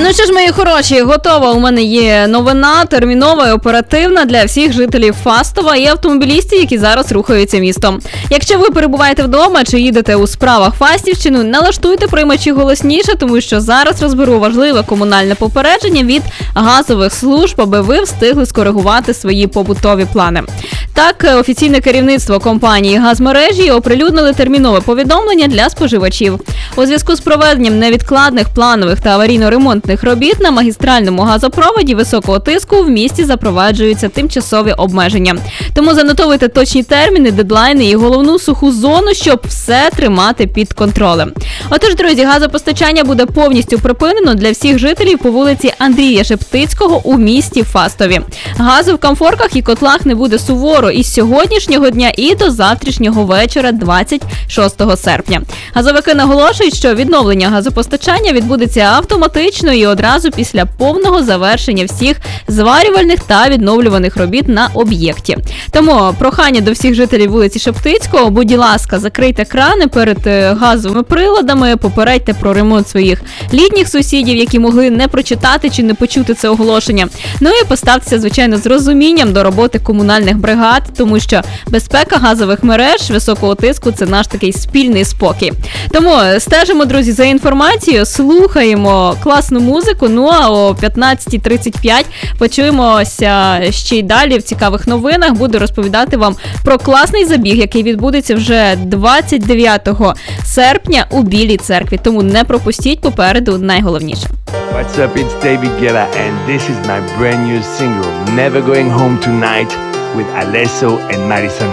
Ну що ж, мої хороші, готова у мене є новина, термінова і оперативна для всіх жителів Фастова і автомобілістів, які зараз рухаються містом. Якщо ви перебуваєте вдома чи їдете у справах Фастівщину, налаштуйте приймачі голосніше, тому що зараз розберу важливе комунальне попередження від газових служб, аби ви встигли скоригувати свої побутові плани. Так, офіційне керівництво компанії «Газмережі» оприлюднили термінове повідомлення для споживачів. У зв'язку з проведенням невідкладних планових та аварійно-ремонтних робіт на магістральному газопроводі високого тиску в місті запроваджуються тимчасові обмеження. Тому занотовуйте точні терміни, дедлайни і головну суху зону, щоб все тримати під контролем. Отож, друзі, газопостачання буде повністю припинено для всіх жителів по вулиці Андрія Шептицького у місті Фастові. Газу в камфорках і котлах не буде суворо із сьогоднішнього дня і до завтрашнього вечора 26 серпня. Газовики наголошують, що відновлення газопостачання відбудеться автоматично і одразу після повного завершення всіх зварювальних та відновлюваних робіт на об'єкті. Тому прохання до всіх жителів вулиці Шептицького, будь ласка, закрийте крани перед газовими приладами, попередьте про ремонт своїх літніх сусідів, які могли не прочитати чи не почути це оголошення. Ну і поставтеся, звичайно, з розумінням до роботи комунальних бригад, тому що безпека газових мереж високого тиску – це наш такий спільний спокій. Тому стежимо, друзі, за інформацією, слухаємо класну музику, ну а о 15:35 почуємося ще й далі в цікавих новинах. Буду розповідати вам про класний забіг, який відбудеться вже 29 серпня у Білій церкві. Тому не пропустіть, попереду найголовніше. What's up, it's David Guetta and this is my brand new single, Never Going Home Tonight with Alesso and Madison